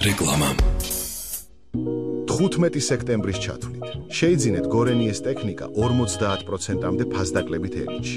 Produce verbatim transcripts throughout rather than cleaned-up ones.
რეკლამა. თხუთმეტი სექტემბრის ჩათვლით შეიძინეთ გორენიეს ტექნიკა ორმოცდაათ პროცენტამდე ფასდაკლებით ელინში.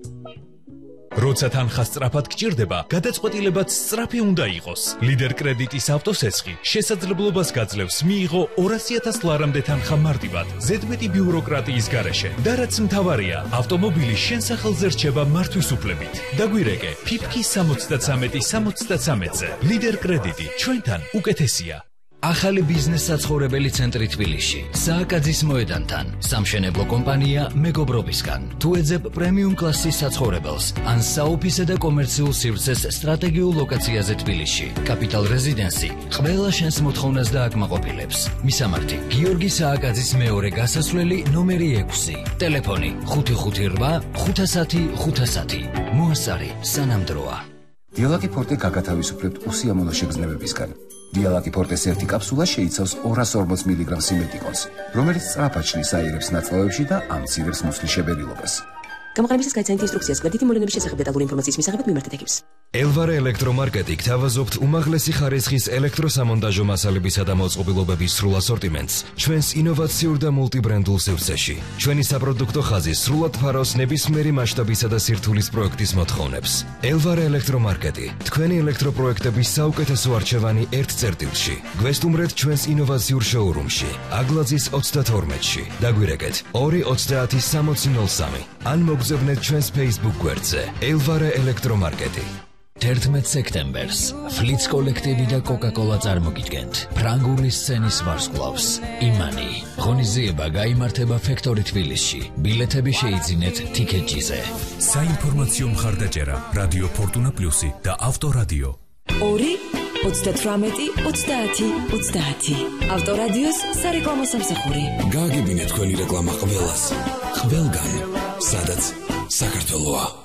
როცა თანხა სწრაფად გჭირდება, გადაწყვეტილებაც სწრაფი უნდა იყოს. ლიდერ კრედიტის ავტოსესხი შესაძლებლობას გაძლევს მიიღო ორასი ათას ლარამდე თანხა მარტივად, ზედმეტი ბიუროკრატიის გარეშე. და რაც მთავარია, ავტომობილი შენ სახელზე რჩება მართვის უფლებით. დაგვირეკე ფიფკი სამოცდათრამეტი სამოცდათრამეტზე. ლიდერ კრედიტი ჩვენთან უკეთესია. ახალი ბიზნეს საცხოვრებელი ცენტრი თბილისში, სააკაძის მოედანთან, სამშენებლო კომპანია მეგობრობისგან. თუ ეძებ პრემიუმ კლასის საცხოვრებელს, ან საოფისე და კომერციულ სივრცეს სტრატეგიულ ლოკაციაზე თბილისში, კაპიტალ რეზიდენსი ყველა შენს მოთხოვნას დააკმაყოფილებს. მისამართი: გიორგი სააკაძის მეორე გასასვლელი ნომერი ექვსი. ტელეფონი ხუთი ხუთი რვა ხუთასათი ხუთასათი. მოასარი სანამდროა. დიალაკი ფორტე გაგათავისუფლებთ უსიამოვნო შეგრძნებებისგან. დიალაკი ფორტეს ერთი კაფსულა შეიცავს ორას ორმოც მილიგრამ სიმეტიკონს, რომელიც სწრაფად შლის აირებს ნაწლავებში და ამცირებს მუცლის შებერილობას. გამოყენებისას გაიცანით ინსტრუქციას გვერდითი მოვლენების შესახებ დეტალური ინფორმაციის მისაღებად მიმართეთ ექიმს. ელვარე ელექტრომარკეტი გთავაზობთ უმაღლესი ხარისხის ელექტროსამონტაჟო მასალებისა და მოწყობილობების სრულ ასორტიმენტს ჩვენს ინოვაციურ და მულტიბრენდულ სივრცეში. ჩვენი საპროდუქტო ხაზი სრულად ფარავს ნებისმიერი მასშტაბისა და სირთულის პროექტის მოთხოვნებს. ელვარე ელექტრომარკეტი, თქვენი ელექტროპროექტების საუკეთესო არჩევანი ერთ წერტილში. გვესტუმრეთ ჩვენს ინოვაციურ შოურუმში, აგლაძის ოცდათორმეტში. დაგვირეკეთ ორი ოცდაათი სამოცი ნოლ სამი. ან მოგზავნეთ ჩვენს Facebook გვერდზე ელვარე ელექტრომარკეტი. თერთმეტ სექტემბერს ფლიც კოლექტივი და კოკა-კოლა წარმოგიდგენთ ფრანგული სცენის ვარსკვლავს იმანი. ღონისძიება გაიმართება ფექტორი თბილისში. ბილეთები შეიძინეთ თიკეტჯიზე. საინფორმაციო მხარდაჭერა რადიო ფორტუნა პლუსი და ავტორადიო. ორი ოცდათრამეტი ოცდაათი ოცდაათი. ავტორადიოს სარეკლამო სამსახური. გააგებინეთ თქვენი რეკლამა ყველას, ყველგან, სადაც საქართველოა.